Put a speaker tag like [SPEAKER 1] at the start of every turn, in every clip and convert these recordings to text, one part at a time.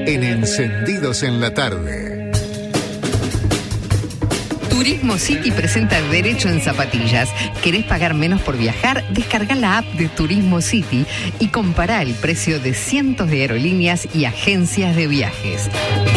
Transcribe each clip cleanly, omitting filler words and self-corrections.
[SPEAKER 1] en Encendidos en la Tarde.
[SPEAKER 2] Turismo City presenta Derecho en Zapatillas. ¿Querés pagar menos por viajar? Descarga la app de Turismo City y compará el precio de cientos de aerolíneas y agencias de viajes.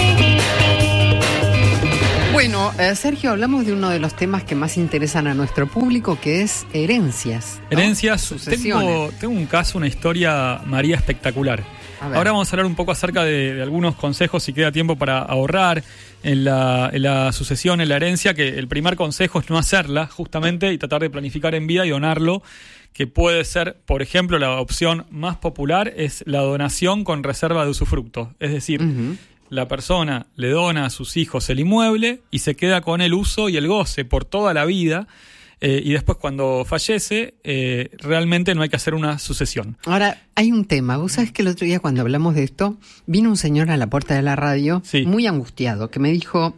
[SPEAKER 2] Bueno, Sergio, hablamos de uno de los temas que más interesan a nuestro público, que es herencias, ¿no?
[SPEAKER 3] Herencias. Tengo un caso, una historia, María, espectacular. Ahora vamos a hablar un poco acerca de algunos consejos, si queda tiempo, para ahorrar en la sucesión, en la herencia, que el primer consejo es no hacerla, justamente, y tratar de planificar en vida y donarlo, que puede ser, por ejemplo, la opción más popular es la donación con reserva de usufructo. Es decir, la persona le dona a sus hijos el inmueble y se queda con el uso y el goce por toda la vida. Y después, cuando fallece, realmente no hay que hacer una sucesión.
[SPEAKER 2] Ahora, hay un tema. Vos sabés que el otro día, cuando hablamos de esto, vino un señor a la puerta de la radio, muy angustiado, que me dijo: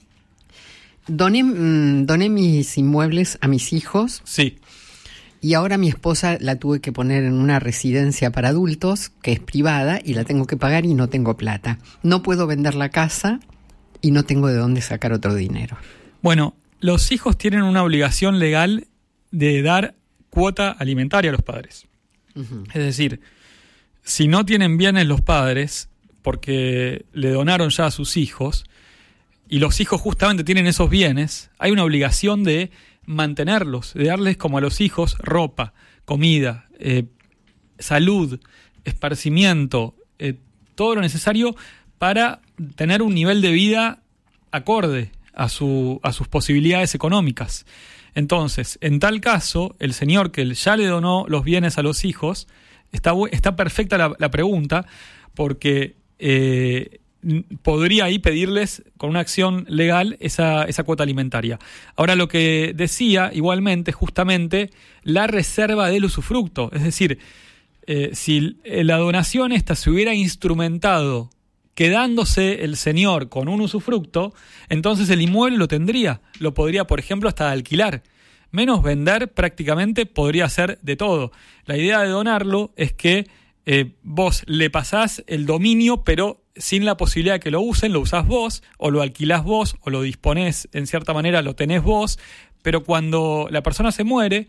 [SPEAKER 2] doné mis inmuebles a mis hijos.
[SPEAKER 3] Sí.
[SPEAKER 2] Y ahora mi esposa la tuve que poner en una residencia para adultos, que es privada, y la tengo que pagar y no tengo plata. No puedo vender la casa y no tengo de dónde sacar otro dinero.
[SPEAKER 3] Bueno, los hijos tienen una obligación legal de dar cuota alimentaria a los padres. Es decir, si no tienen bienes los padres, porque le donaron ya a sus hijos, y los hijos justamente tienen esos bienes, hay una obligación de mantenerlos, de darles, como a los hijos, ropa, comida, salud, esparcimiento, todo lo necesario para tener un nivel de vida acorde a sus posibilidades económicas. Entonces, en tal caso, el señor que ya le donó los bienes a los hijos, está perfecta la pregunta, porque podría ahí pedirles con una acción legal esa cuota alimentaria. Ahora, lo que decía igualmente, justamente, la reserva del usufructo, es decir, si la donación esta se hubiera instrumentado quedándose el señor con un usufructo, entonces el inmueble lo podría, por ejemplo, hasta alquilar. Menos vender, prácticamente podría hacer de todo. La idea de donarlo es que vos le pasás el dominio, pero sin la posibilidad de que lo usen, lo usás vos, o lo alquilás vos, o lo disponés, en cierta manera lo tenés vos, pero cuando la persona se muere,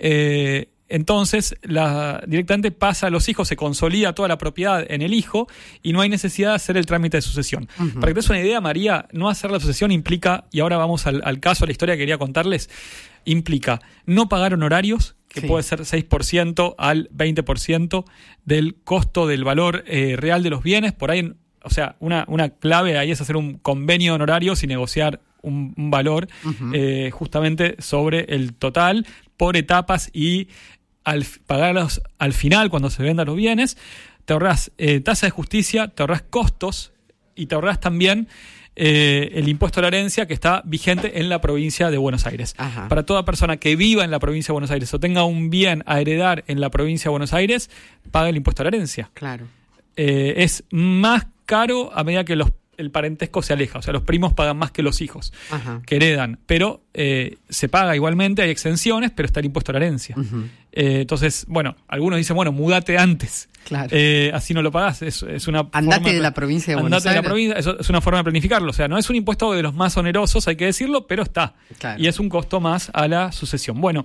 [SPEAKER 3] entonces directamente pasa a los hijos, se consolida toda la propiedad en el hijo y no hay necesidad de hacer el trámite de sucesión. Para que te des una idea, María, no hacer la sucesión implica, y ahora vamos al caso, a la historia que quería contarles, implica no pagar honorarios, que puede ser 6% al 20% del costo del valor real de los bienes. Por ahí, o sea, una clave ahí es hacer un convenio de honorarios y negociar un valor justamente sobre el total por etapas, y al pagarlos al final, cuando se vendan los bienes, te ahorrás tasa de justicia, te ahorrás costos y te ahorrás también el impuesto a la herencia, que está vigente en la provincia de Buenos Aires. Para toda persona que viva en la provincia de Buenos Aires o tenga un bien a heredar en la provincia de Buenos Aires, paga el impuesto a la herencia.
[SPEAKER 2] Claro.
[SPEAKER 3] Es más caro a medida que el parentesco se aleja, o sea, los primos pagan más que los hijos que heredan, pero se paga igualmente, hay exenciones, pero está el impuesto a la herencia. Entonces, bueno, algunos dicen, bueno, mudate antes,
[SPEAKER 2] claro,
[SPEAKER 3] así no lo pagás. Es una
[SPEAKER 2] andate
[SPEAKER 3] forma
[SPEAKER 2] de la provincia de Buenos Aires.
[SPEAKER 3] Andate de la provincia, eso es una forma de planificarlo, o sea, no es un impuesto de los más onerosos, hay que decirlo, pero está, claro, y es un costo más a la sucesión. Bueno,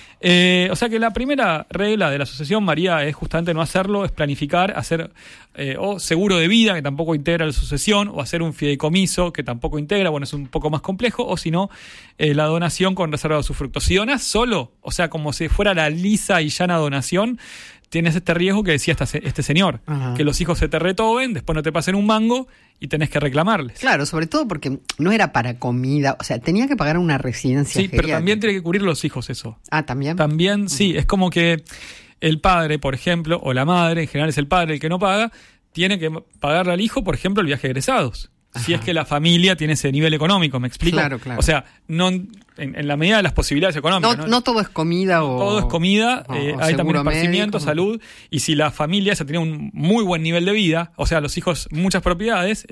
[SPEAKER 3] o sea que la primera regla de la sucesión, María, es justamente no hacerlo, es planificar, hacer o seguro de vida, que tampoco integra la sucesión, o hacer un fideicomiso, que tampoco integra, bueno, es un poco más complejo, o si no, la donación con reserva de usufructo. Si donás solo, o sea, como si fuera la lisa y llana donación, tienes este riesgo que decía este señor, que los hijos se te retoben, después no te pasen un mango y tenés que reclamarles.
[SPEAKER 2] Claro, sobre todo porque no era para comida, o sea, tenía que pagar una residencia.
[SPEAKER 3] Sí, pero también tiene que cubrir los hijos eso.
[SPEAKER 2] ¿También?
[SPEAKER 3] También, sí, es como que el padre, por ejemplo, o la madre, en general es el padre el que no paga, tiene que pagarle al hijo, por ejemplo, el viaje de egresados. Si es que la familia tiene ese nivel económico, ¿me explico?
[SPEAKER 2] Claro, claro.
[SPEAKER 3] O sea, no en la medida de las posibilidades económicas.
[SPEAKER 2] No todo es comida
[SPEAKER 3] todo es comida, hay también esparcimiento, salud, y si la familia esa tiene un muy buen nivel de vida, o sea, los hijos, muchas propiedades,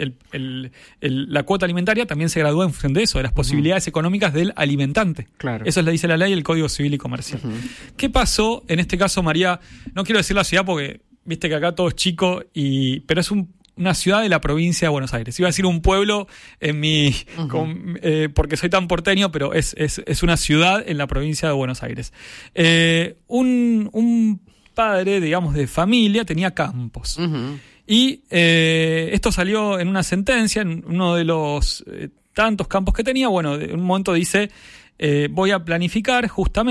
[SPEAKER 3] la cuota alimentaria también se gradúa en función de eso, de las posibilidades económicas del alimentante. Claro. Eso le dice la ley y el Código Civil y Comercial. ¿Qué pasó en este caso, María? No quiero decir la ciudad porque viste que acá todo es chico, pero es una ciudad de la provincia de Buenos Aires. Iba a decir un pueblo porque soy tan porteño, pero es una ciudad en la provincia de Buenos Aires. Un padre, digamos, de familia tenía campos. Uh-huh. Y esto salió en una sentencia, en uno de los tantos campos que tenía. Bueno, en un momento dice, voy a planificar justamente